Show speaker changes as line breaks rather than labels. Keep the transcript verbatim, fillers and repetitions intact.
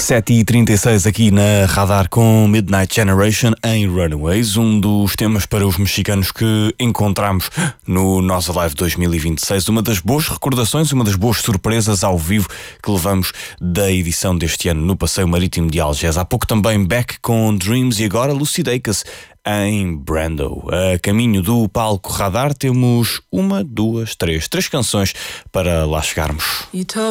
sete e trinta e seis aqui na Radar com Midnight Generation em Runaways, um dos temas para os mexicanos que encontramos no Nós Alive dois mil e vinte e seis, uma das boas recordações, uma das boas surpresas ao vivo que levamos da edição deste ano no Passeio Marítimo de Algés. Há pouco também Beck com Dreams e agora Lucy Dacus em Brando. A caminho do palco Radar temos uma, duas, três, três canções para lá chegarmos.